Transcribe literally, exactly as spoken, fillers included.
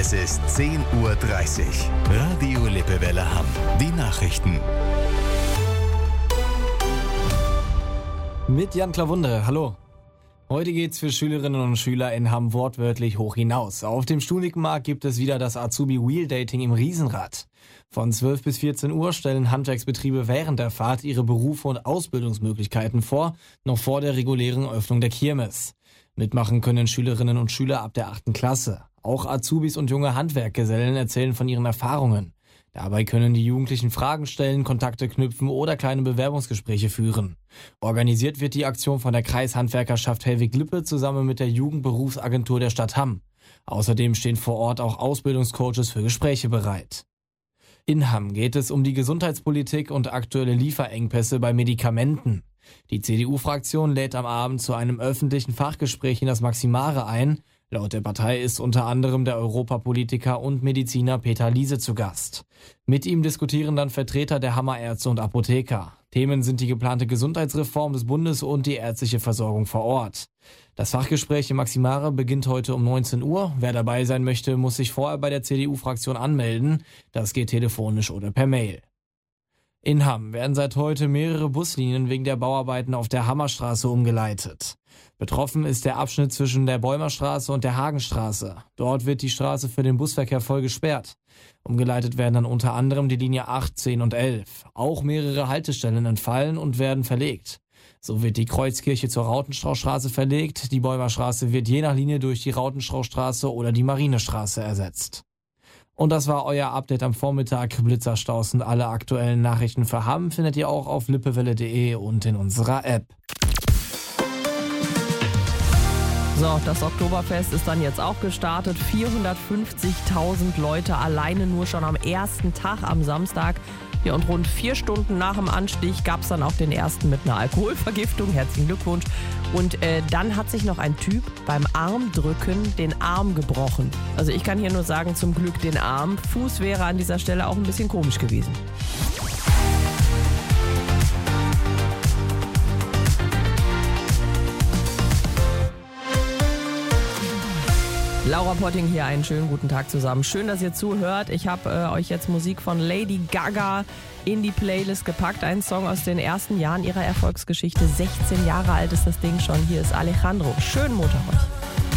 Es ist zehn Uhr dreißig. Radio Lippewelle Hamm. Die Nachrichten. Mit Jan Klawunde, hallo. Heute geht's für Schülerinnen und Schüler in Hamm wortwörtlich hoch hinaus. Auf dem Stuhlikenmarkt gibt es wieder das Azubi Wheel Dating im Riesenrad. Von zwölf bis vierzehn Uhr stellen Handwerksbetriebe während der Fahrt ihre Berufe und Ausbildungsmöglichkeiten vor, noch vor der regulären Öffnung der Kirmes. Mitmachen können Schülerinnen und Schüler ab der achten Klasse. Auch Azubis und junge Handwerkgesellen erzählen von ihren Erfahrungen. Dabei können die Jugendlichen Fragen stellen, Kontakte knüpfen oder kleine Bewerbungsgespräche führen. Organisiert wird die Aktion von der Kreishandwerkerschaft Hellwig-Lippe zusammen mit der Jugendberufsagentur der Stadt Hamm. Außerdem stehen vor Ort auch Ausbildungscoaches für Gespräche bereit. In Hamm geht es um die Gesundheitspolitik und aktuelle Lieferengpässe bei Medikamenten. Die C D U-Fraktion lädt am Abend zu einem öffentlichen Fachgespräch in das Maximare ein. Laut der Partei ist unter anderem der Europapolitiker und Mediziner Peter Liese zu Gast. Mit ihm diskutieren dann Vertreter der Hammer Ärzte und Apotheker. Themen sind die geplante Gesundheitsreform des Bundes und die ärztliche Versorgung vor Ort. Das Fachgespräch im Maximare beginnt heute um neunzehn Uhr. Wer dabei sein möchte, muss sich vorher bei der C D U-Fraktion anmelden. Das geht telefonisch oder per Mail. In Hamm werden seit heute mehrere Buslinien wegen der Bauarbeiten auf der Hammerstraße umgeleitet. Betroffen ist der Abschnitt zwischen der Bäumerstraße und der Hagenstraße. Dort wird die Straße für den Busverkehr voll gesperrt. Umgeleitet werden dann unter anderem die Linie acht, zehn und elf. Auch mehrere Haltestellen entfallen und werden verlegt. So wird die Kreuzkirche zur Rautenstrauchstraße verlegt. Die Bäumerstraße wird je nach Linie durch die Rautenstrauchstraße oder die Marinestraße ersetzt. Und das war euer Update am Vormittag. Blitzerstaus und alle aktuellen Nachrichten für Hamm findet ihr auch auf lippewelle punkt de und in unserer App. So, das Oktoberfest ist dann jetzt auch gestartet. vierhundertfünfzigtausend Leute alleine nur schon am ersten Tag am Samstag. Ja, und rund vier Stunden nach dem Anstich gab es dann auch den ersten mit einer Alkoholvergiftung. Herzlichen Glückwunsch. Und äh, dann hat sich noch ein Typ beim Armdrücken den Arm gebrochen. Also ich kann hier nur sagen, zum Glück den Arm. Fuß wäre an dieser Stelle auch ein bisschen komisch gewesen. Laura Potting hier, einen schönen guten Tag zusammen. Schön, dass ihr zuhört. Ich habe äh, euch jetzt Musik von Lady Gaga in die Playlist gepackt. Ein Song aus den ersten Jahren ihrer Erfolgsgeschichte. sechzehn Jahre alt ist das Ding schon. Hier ist Alejandro. Schönen Montag euch.